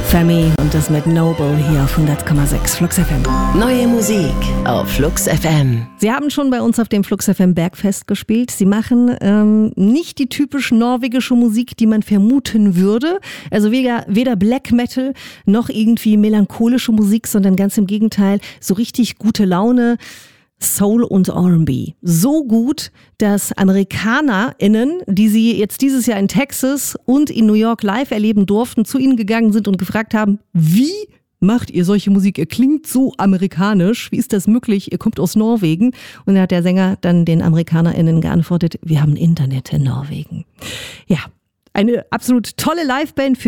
Femi und das mit Noble hier auf 100,6 Flux FM. Neue Musik auf Flux FM. Sie haben schon bei uns auf dem Flux FM Bergfest gespielt. Sie machen nicht die typisch norwegische Musik, die man vermuten würde. Also weder Black Metal noch irgendwie melancholische Musik, sondern ganz im Gegenteil, so richtig gute Laune. Soul und R&B. So gut, dass AmerikanerInnen, die sie jetzt dieses Jahr in Texas und in New York live erleben durften, zu ihnen gegangen sind und gefragt haben, wie macht ihr solche Musik? Ihr klingt so amerikanisch. Wie ist das möglich? Ihr kommt aus Norwegen. Und da hat der Sänger dann den AmerikanerInnen geantwortet, wir haben Internet in Norwegen. Ja, eine absolut tolle Liveband.